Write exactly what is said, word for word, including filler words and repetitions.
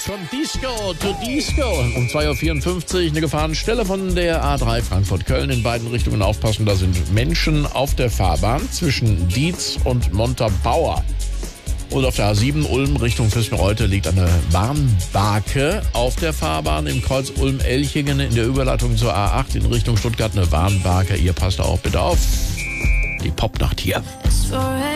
Von Disco to Disco. Um zwei Uhr vierundfünfzig eine Gefahrenstelle von der A drei Frankfurt-Köln. In beiden Richtungen aufpassen, da sind Menschen auf der Fahrbahn zwischen Dietz und Montabaur. Und auf der A sieben Ulm Richtung Füßenreute liegt eine Warnbarke auf der Fahrbahn. Im Kreuz Ulm-Elchingen in der Überleitung zur A acht in Richtung Stuttgart eine Warnbarke. Ihr passt auch bitte auf. Die Popnacht hier.